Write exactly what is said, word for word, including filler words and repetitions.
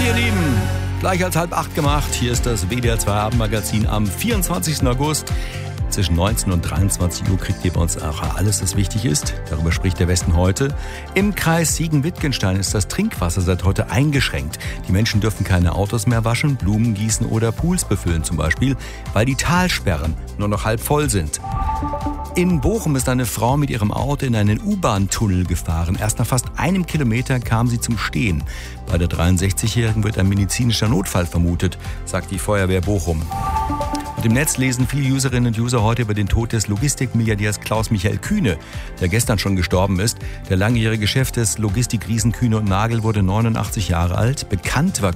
Ihr Lieben, gleich als halb acht gemacht. Hier ist das W D R zwei Abendmagazin am vierundzwanzigsten August. Zwischen neunzehn und dreiundzwanzig Uhr kriegt ihr bei uns auch alles, was wichtig ist. Darüber spricht der Westen heute. Im Kreis Siegen-Wittgenstein ist das Trinkwasser seit heute eingeschränkt. Die Menschen dürfen keine Autos mehr waschen, Blumen gießen oder Pools befüllen zum Beispiel, weil die Talsperren nur noch halb voll sind. In Bochum ist eine Frau mit ihrem Auto in einen U-Bahn-Tunnel gefahren. Erst nach fast einem Kilometer kam sie zum Stehen. Bei der dreiundsechzigjährigen wird ein medizinischer Notfall vermutet, sagt die Feuerwehr Bochum. Und im Netz lesen viele Userinnen und User heute über den Tod des Logistikmilliardärs Klaus-Michael Kühne, der gestern schon gestorben ist. Der langjährige Chef des Logistikriesen Kühne und Nagel wurde neunundachtzig Jahre alt. Bekannt war